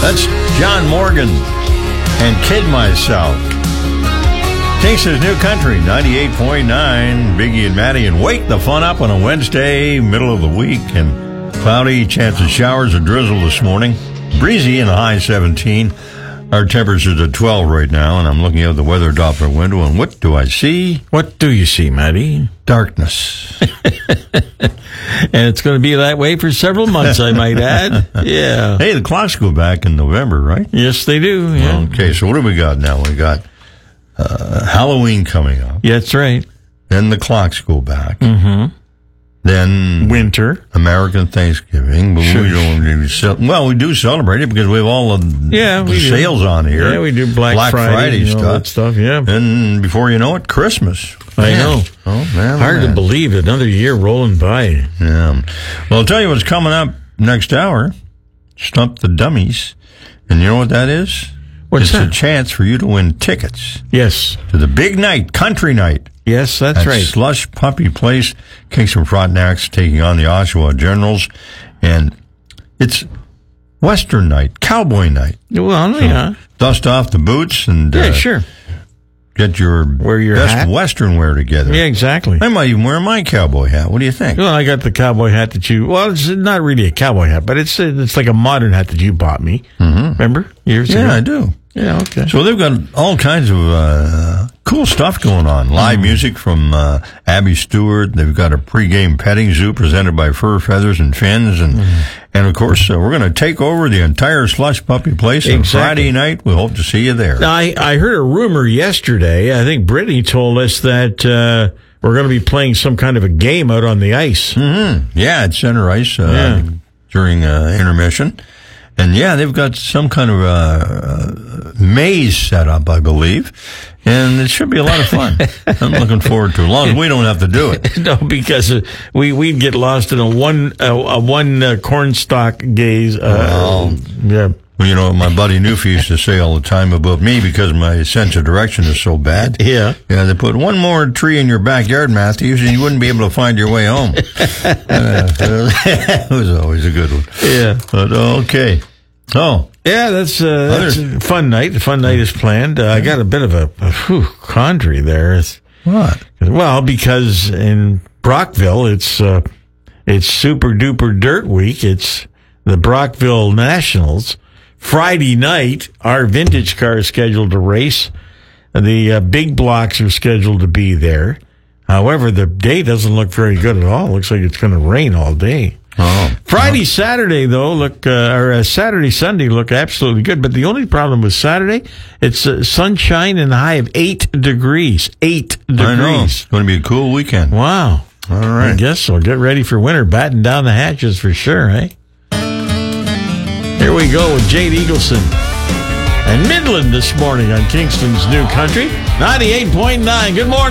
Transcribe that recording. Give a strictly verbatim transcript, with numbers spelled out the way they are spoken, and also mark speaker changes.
Speaker 1: That's John Morgan and Kid Myself. Kingston's New Country, ninety-eight point nine. Biggie and Maddie, and wake the fun up on a Wednesday, middle of the week, and cloudy, chance of showers and drizzle this morning. Breezy and a high seventeen. Our temperature's at twelve right now, and I'm looking out the weather Doppler window, and what do I see?
Speaker 2: What do you see, Maddie?
Speaker 1: Darkness.
Speaker 2: And it's going to be that way for several months, I might add. Yeah.
Speaker 1: Hey, the clocks go back in November, right?
Speaker 2: Yes, they do. Yeah.
Speaker 1: Okay, so what do we got now? We got uh, Halloween coming up.
Speaker 2: Yeah, that's right.
Speaker 1: Then the clocks go back.
Speaker 2: Mm-hmm.
Speaker 1: Then
Speaker 2: winter,
Speaker 1: American Thanksgiving, but
Speaker 2: sure.
Speaker 1: we don't really ce- well, we do celebrate it because we have all the,
Speaker 2: yeah,
Speaker 1: the sales on here.
Speaker 2: Yeah, we do Black,
Speaker 1: Black
Speaker 2: Friday,
Speaker 1: Friday
Speaker 2: and
Speaker 1: stuff.
Speaker 2: all that stuff. Yeah,
Speaker 1: and before you know it, Christmas.
Speaker 2: I
Speaker 1: man.
Speaker 2: know.
Speaker 1: Oh man,
Speaker 2: hard
Speaker 1: man.
Speaker 2: to believe another year rolling by.
Speaker 1: Yeah. Well, I'll tell you what's coming up next hour. Stump the Dummies, and you know what that is?
Speaker 2: What's
Speaker 1: it's
Speaker 2: that?
Speaker 1: a chance for you to win tickets.
Speaker 2: Yes,
Speaker 1: to the big night, country night.
Speaker 2: Yes, that's
Speaker 1: At
Speaker 2: right.
Speaker 1: Slush Puppy Place, Kingston Frontenac's taking on the Oshawa Generals, and it's Western night, cowboy night.
Speaker 2: Well,
Speaker 1: so
Speaker 2: yeah.
Speaker 1: Dust off the boots and
Speaker 2: yeah,
Speaker 1: uh,
Speaker 2: sure.
Speaker 1: Get your,
Speaker 2: wear your
Speaker 1: best
Speaker 2: hat.
Speaker 1: Western wear together.
Speaker 2: Yeah, exactly.
Speaker 1: I might even wear my cowboy hat. What do you think?
Speaker 2: Well, I got the cowboy hat that you. Well, it's not really a cowboy hat, but it's it's like a modern hat that you bought me.
Speaker 1: Mm-hmm.
Speaker 2: Remember years
Speaker 1: yeah,
Speaker 2: ago?
Speaker 1: I do.
Speaker 2: Yeah, okay.
Speaker 1: So they've got all kinds of uh, cool stuff going on. Live mm. music from uh, Abby Stewart. They've got a pregame petting zoo presented by Fur, Feathers, and Fins. And, mm. and of course, uh, we're going to take over the entire Slush Puppy Place on
Speaker 2: exactly.
Speaker 1: Friday night. We hope to see you there.
Speaker 2: Now, I, I heard a rumor yesterday. I think Brittany told us that uh, we're going to be playing some kind of a game out on the ice.
Speaker 1: Mm-hmm. Yeah, at center ice uh,
Speaker 2: yeah.
Speaker 1: during uh, intermission. And yeah, they've got some kind of uh, maze set up, I believe, and it should be a lot of fun. I'm looking forward to it, as long as we don't have to do it.
Speaker 2: No, because uh, we we'd get lost in a one uh, a one uh, cornstalk gaze. Uh,
Speaker 1: oh.
Speaker 2: Yeah.
Speaker 1: Well, you know, my buddy Newfie used to say all the time about me because my sense of direction is so bad.
Speaker 2: Yeah.
Speaker 1: Yeah, they put one more tree in your backyard, Matthews, and you wouldn't be able to find your way home. uh, it was always a good one.
Speaker 2: Yeah.
Speaker 1: But, okay. Oh.
Speaker 2: Yeah, that's, uh, that's a fun night. A fun night is planned. Uh, I got a bit of a, a whew, quandary there. It's,
Speaker 1: what?
Speaker 2: Well, because in Brockville, it's uh, it's super duper dirt week. It's the Brockville Nationals. Friday night, our vintage car is scheduled to race. The uh, big blocks are scheduled to be there. However, the day doesn't look very good at all. It looks like it's going to rain all day.
Speaker 1: Oh.
Speaker 2: Friday, oh. Saturday, though, look, uh, or uh, Saturday, Sunday look absolutely good. But the only problem with Saturday, it's uh, sunshine and a high of eight degrees. Eight degrees.
Speaker 1: I know. It's going to be a cool weekend.
Speaker 2: Wow.
Speaker 1: All right.
Speaker 2: I guess so. Get ready for winter. Batten down the hatches for sure, eh? Here we go with Jade Eagleson and Midland this morning on Kingston's New Country, ninety-eight point nine. Good morning.